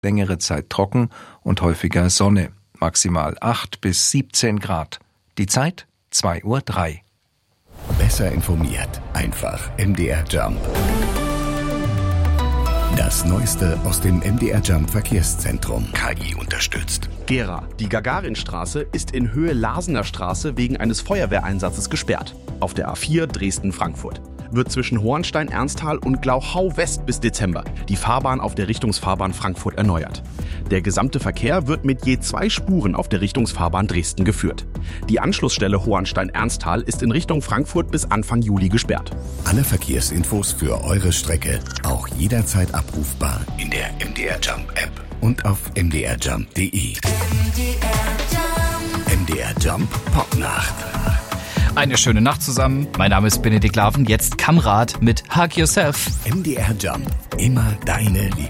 längere Zeit trocken und häufiger Sonne, maximal 8 bis 17 Grad. Die Zeit 2:03 Uhr. Besser informiert, einfach MDR Jump. Das Neueste aus dem MDR Jump Verkehrszentrum. KI unterstützt. Gera. Die Gagarinstraße ist in Höhe Larsener Straße wegen eines Feuerwehreinsatzes gesperrt. Auf der A4 Dresden-Frankfurt wird zwischen Hohenstein-Ernsthal und Glauchau West bis Dezember die Fahrbahn auf der Richtungsfahrbahn Frankfurt erneuert. Der gesamte Verkehr wird mit je 2 Spuren auf der Richtungsfahrbahn Dresden geführt. Die Anschlussstelle Hohenstein-Ernsthal ist in Richtung Frankfurt bis Anfang Juli gesperrt. Alle Verkehrsinfos für eure Strecke auch jederzeit abrufbar in der MDR Jump App und auf mdrjump.de. MDR Jump Popnacht. Eine schöne Nacht zusammen. Mein Name ist Benedikt Laven. Jetzt Kamrat mit Hug Yourself. MDR Jump. Immer deine Lieblings.